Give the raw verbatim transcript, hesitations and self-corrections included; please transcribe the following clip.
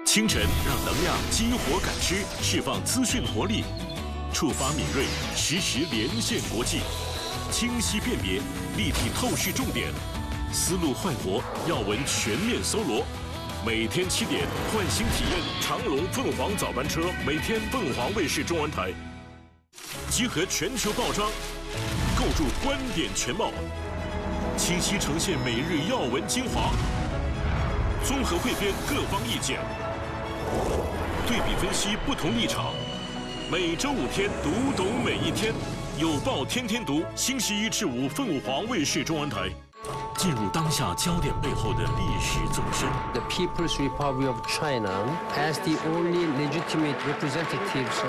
清晨让能量激活感知，释放资讯活力，触发敏锐，实时连线国际，清晰辨别，立体透视重点，思路焕活，要闻全面搜罗。每天七点，换新体验长隆凤凰早班车，每天凤凰卫视中文台，集合全球报章，构筑观点全貌，清晰呈现每日要闻精华，综合汇编各方意见，对比分析不同立场。每周五天，读懂每一天，有报天天读，星期一至五凤凰卫视中文台。进入当下焦点背后的历史纵深。 The People's Republic of China as the only legitimate representatives